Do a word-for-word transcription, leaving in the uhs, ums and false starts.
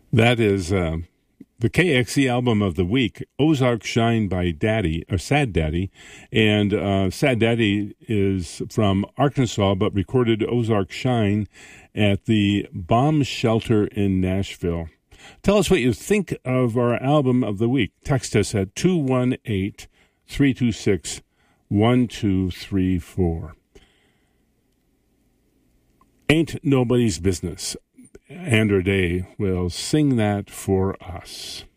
That is uh, the K X E album of the week, Ozark Shine by Daddy, or Sad Daddy. And uh, Sad Daddy is from Arkansas, but recorded Ozark Shine at the Bomb Shelter in Nashville. Tell us what you think of our album of the week. Text us at two one eight, three two six, one two three four. Ain't Nobody's Business. Andra Day will sing that for us.